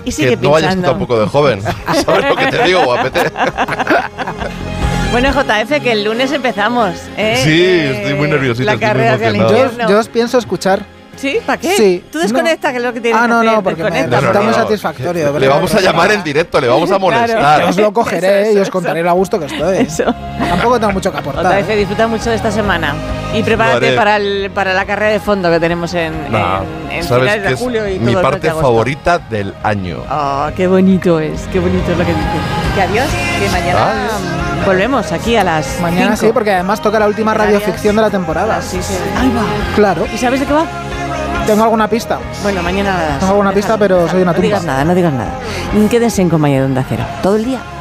Y sigue que no vayas tú pinchando. tampoco de joven. ¿Sabes lo que te digo, guapete? Bueno, JF, que el lunes empezamos. Sí, estoy muy nerviosito, La estoy muy carrera hacia el emocionado. infierno. Yo os pienso escuchar. ¿Sí? ¿Para qué? Sí. Tú desconecta, que es lo que tienes que hacer. No, porque me desconecta. resulta muy satisfactorio. Le vamos a llamar en directo, le vamos a molestar. Claro. Os lo cogeré Eso, y os contaré lo a gusto que estoy. Eso. Tampoco tengo mucho que aportar. JF, disfruta mucho de esta semana. Y prepárate Lo haré. para la carrera de fondo que tenemos en ¿Sabes finales qué de es julio y mi todo el mes parte de agosto. favorita del año? Oh, qué bonito es lo que dice. Que adiós, que mañana volvemos aquí a las Mañana 5. sí, porque además toca la última radioficción de la temporada. Sí. Ahí va. Claro. ¿Y sabes de qué va? ¿Tengo alguna pista? Bueno, mañana... Tengo alguna pista, pero soy una No digas tumba. nada, no digas nada. Quédense en compañía de Onda Cero. Todo el día.